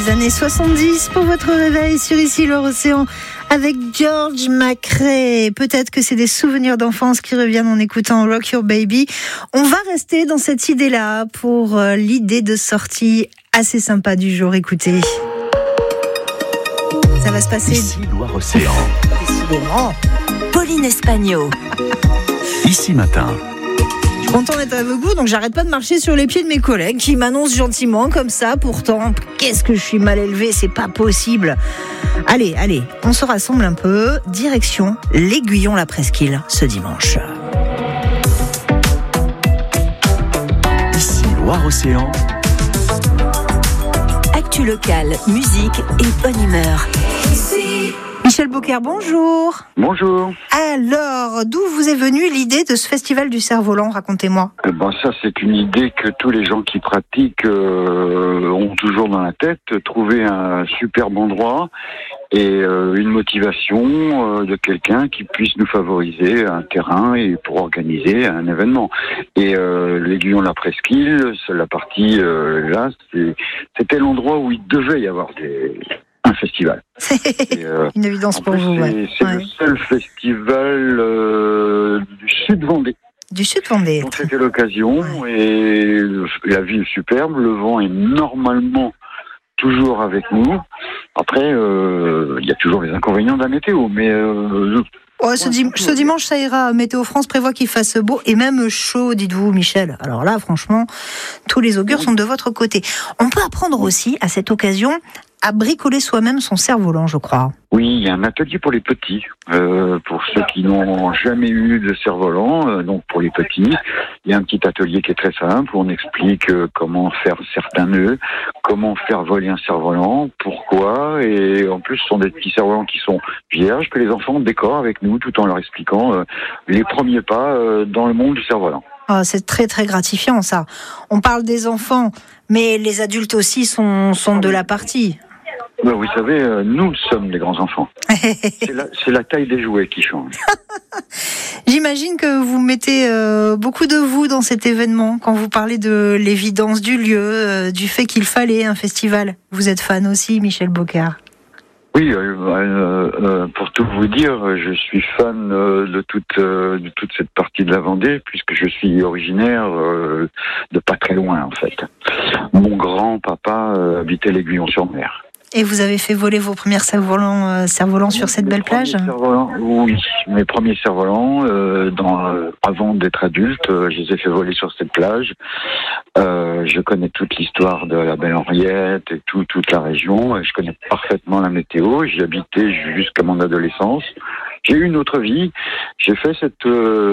Les années 70 pour votre réveil sur Ici Loire-Océan avec George McRae. Peut-être que c'est des souvenirs d'enfance qui reviennent en écoutant Rock Your Baby. On va rester dans cette idée-là pour l'idée de sortie assez sympa du jour. Écoutez. Ça va se passer. Ici Loire-Océan. Décidément. Pauline Espagno. Ici matin. Je suis content d'être avec vous, donc j'arrête pas de marcher sur les pieds de mes collègues qui m'annoncent gentiment comme ça. Pourtant, qu'est-ce que je suis mal élevée, c'est pas possible. Allez, on se rassemble un peu. Direction l'Aiguillon-la-Presqu'île ce dimanche. Ici Loire-Océan. Actu locale, musique et bonne humeur. Michel Beaucaire, bonjour. Bonjour. Alors, d'où vous est venue l'idée de ce festival du cerf-volant ? Racontez-moi. Ça, c'est une idée que tous les gens qui pratiquent ont toujours dans la tête. Trouver un superbe endroit et une motivation de quelqu'un qui puisse nous favoriser un terrain et pour organiser un événement. Et l'Aiguillon-la-Presqu'île, c'est la partie là, c'était l'endroit où il devait y avoir un festival. C'est une évidence pour vous. C'est le seul festival du Sud-Vendée. Du Sud-Vendée. Donc c'était l'occasion et la ville est superbe, le vent est normalement toujours avec nous. Après, il y a toujours les inconvénients de la météo, mais... ce dimanche, ça ira. Météo France prévoit qu'il fasse beau et même chaud, dites-vous, Michel. Alors là, franchement, tous les augures sont de votre côté. On peut apprendre aussi, à cette occasion, à bricoler soi-même son cerf-volant, je crois. Oui, il y a un atelier pour les petits, pour ceux qui n'ont jamais eu de cerf-volant, donc pour les petits. Il y a un petit atelier qui est très simple, où on explique comment faire certains nœuds, comment faire voler un cerf-volant, pourquoi, et en plus ce sont des petits cerfs-volants qui sont vierges, que les enfants décorent avec nous, tout en leur expliquant les premiers pas dans le monde du cerf-volant. Oh, c'est très très gratifiant ça. On parle des enfants, mais les adultes aussi sont de la partie. Vous savez, nous sommes les grands enfants. C'est la taille des jouets qui change. J'imagine que vous mettez beaucoup de vous dans cet événement, quand vous parlez de l'évidence du lieu, du fait qu'il fallait un festival. Vous êtes fan aussi, Michel Beaucaire ? Oui, pour tout vous dire, je suis fan de toute cette partie de la Vendée, puisque je suis originaire de pas très loin, en fait. Mon grand-papa habitait l'Aiguillon-sur-Mer. Et vous avez fait voler vos premiers cerfs-volants sur cette belle plage ? Oui, mes premiers cerfs-volants, avant d'être adulte, je les ai fait voler sur cette plage. Je connais toute l'histoire de la Belle Henriette et toute la région. Je connais parfaitement la météo. J'y habitais jusqu'à mon adolescence. J'ai eu une autre vie. J'ai fait cette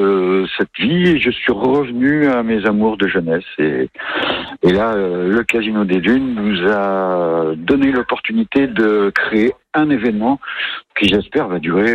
vie et je suis revenu à mes amours de jeunesse. Et là, le Casino des Dunes nous a donné l'opportunité de créer un événement qui, j'espère, va durer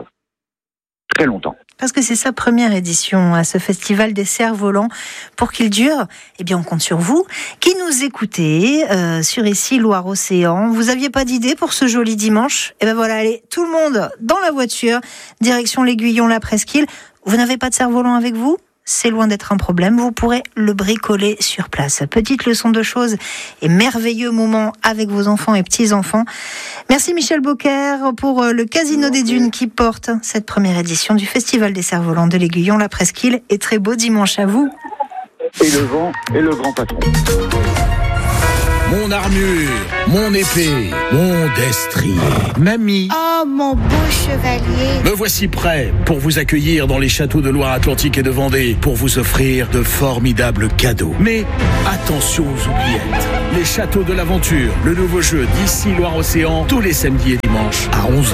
très longtemps. Parce que c'est sa première édition à ce festival des cerfs-volants. Pour qu'il dure, on compte sur vous, qui nous écoutez sur Ici Loire-Océan. Vous aviez pas d'idée pour ce joli dimanche ? Voilà, allez, tout le monde dans la voiture, direction l'Aiguillon-la-Presqu'île. Vous n'avez pas de cerf-volant avec vous ? C'est loin d'être un problème, vous pourrez le bricoler sur place. Petite leçon de choses et merveilleux moment avec vos enfants et petits-enfants. Merci Michel Beaucaire pour le Casino des Dunes qui porte cette première édition du Festival des cerfs-volants de l'Aiguillon-la-Presqu'île. Et très beau dimanche à vous. Et le vent et le grand patron. Mon armure, mon épée, mon destrier. Mamie. Oh, mon beau chevalier. Me voici prêt pour vous accueillir dans les châteaux de Loire-Atlantique et de Vendée pour vous offrir de formidables cadeaux. Mais attention aux oubliettes. Les châteaux de l'aventure, le nouveau jeu d'Ici Loire-Océan, tous les samedis et dimanches à 11h.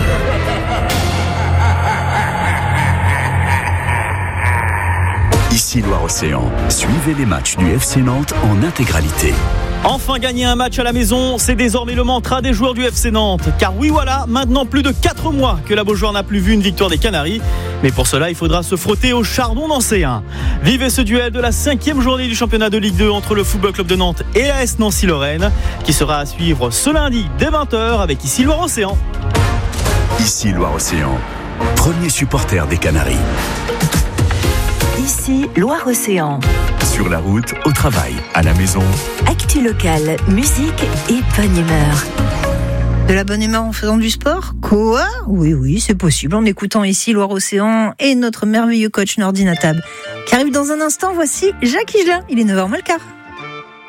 Ici Loire-Océan. Suivez les matchs du FC Nantes en intégralité. Enfin gagner un match à la maison, c'est désormais le mantra des joueurs du FC Nantes. Car oui voilà, maintenant plus de 4 mois que la Beaujoire n'a plus vu une victoire des Canaries. Mais pour cela, il faudra se frotter au chardon nancéen. Vivez ce duel de la 5e journée du championnat de Ligue 2 entre le Football Club de Nantes et l'AS Nancy-Lorraine, qui sera à suivre ce lundi dès 20h avec Ici Loire-Océan. Ici Loire-Océan, premier supporter des Canaries. Ici, Loire-Océan. Sur la route, au travail, à la maison. Actu locale, musique et bonne humeur. De la bonne humeur en faisant du sport ? Quoi ? Oui, c'est possible. En écoutant ici Loire-Océan et notre merveilleux coach Nordi Natab qui arrive dans un instant. Voici Jacques Higelin. Il est 9h moins le quart.